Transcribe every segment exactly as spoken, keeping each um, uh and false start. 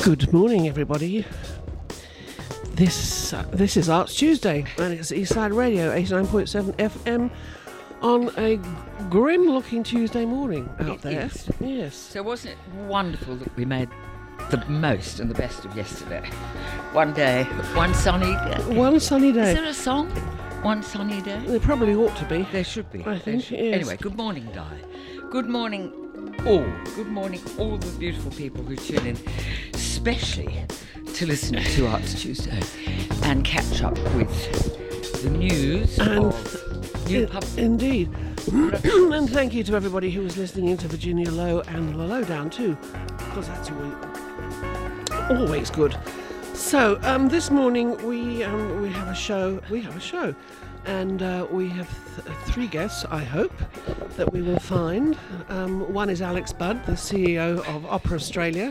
Good morning, everybody. This uh, this is Arts Tuesday, and it's Eastside Radio, eighty-nine point seven F M, on a grim-looking Tuesday morning out It there. is. Yes. So wasn't it wonderful that we made the most and the best of yesterday? One day, one sunny day. One sunny day. Is there a song? One sunny day? There probably ought to be. There should be. I There think should- it is. Anyway, good morning, Di. Good morning, all. Good morning, all the beautiful people who tune in, especially to listen to Arts Tuesday and catch up with the news And of new I- pub. Indeed. And thank you to everybody who was listening in to Virginia Low and La Lowdown too, because that's always, always good. So um, this morning we um, we have a show. We have a show, and uh, we have th- three guests. I hope that we will find. Um, one is Alex Budd, the C E O of Opera Australia,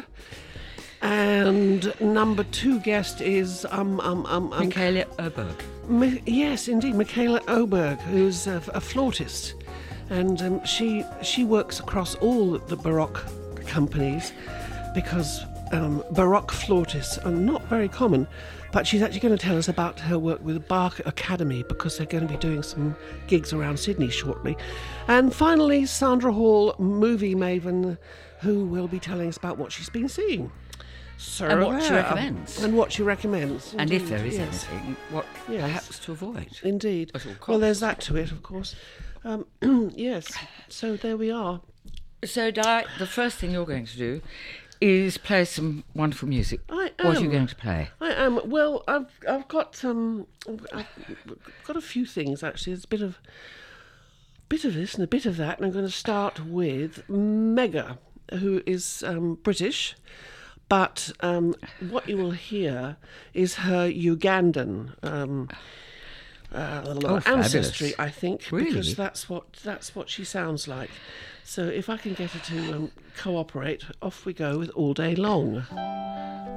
and number two guest is um um um, um Michaela Oberg. Mi- yes, indeed, Michaela Oberg, who's a, a flautist, and um, she she works across all the Baroque companies because um, Baroque flautists are not very common. But she's actually going to tell us about her work with Bach Academy because they're going to be doing some gigs around Sydney shortly. And finally, Sandra Hall, movie maven, who will be telling us about what she's been seeing. So, And what she uh, recommends. And what she recommends. And if indeed, there is yes. anything, what Yes. perhaps to avoid. Indeed. At all Well, there's costs. that to it, of course. Um, yes. So there we are. So, Di, the first thing you're going to do is play some wonderful music. I What are you am. going to play? I am. Well, I've I've got um I've got a few things actually. There's a bit of bit of this and a bit of that, and I'm going to start with Mega, who is um, British. But um, what you will hear is her Ugandan um, uh, Oh, ancestry, fabulous. I think, Really? because that's what that's what she sounds like. So if I can get her to um, cooperate, off we go with All Day Long.